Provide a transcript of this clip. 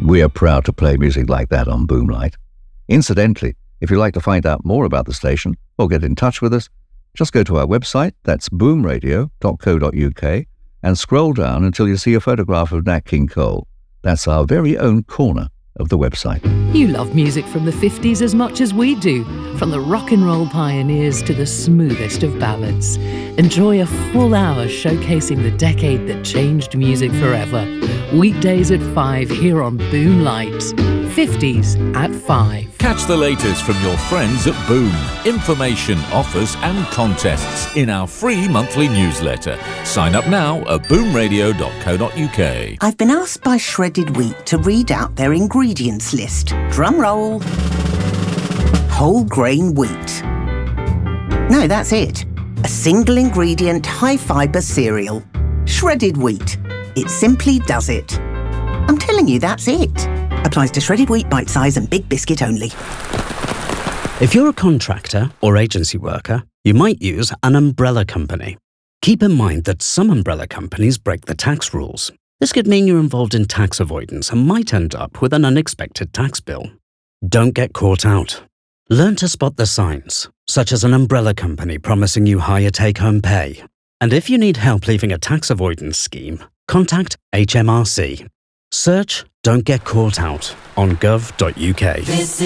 We are proud to play music like that on Boomlight. Incidentally, if you'd like to find out more about the station or get in touch with us, just go to our website, that's boomradio.co.uk, and scroll down until you see a photograph of Nat King Cole. That's our very own corner of the website. You love music from the 50s as much as we do, from the rock and roll pioneers to the smoothest of ballads. Enjoy a full hour showcasing the decade that changed music forever. Weekdays at 5 here on Boomlight. 50s at 5. Catch the latest from your friends at Boom. Information, offers and contests in our free monthly newsletter. Sign up now at boomradio.co.uk. I've been asked by Shredded Wheat to read out their ingredients list. Drum roll. Whole grain wheat. No, that's it. A single ingredient, high fibre cereal. Shredded wheat. It simply does it. I'm telling you, that's it. Applies to shredded wheat, bite size and big biscuit only. If you're a contractor or agency worker, you might use an umbrella company. Keep in mind that some umbrella companies break the tax rules. This could mean you're involved in tax avoidance and might end up with an unexpected tax bill. Don't get caught out. Learn to spot the signs, such as an umbrella company promising you higher take-home pay. And if you need help leaving a tax avoidance scheme, contact HMRC. Search Don't Get Caught Out on gov.uk.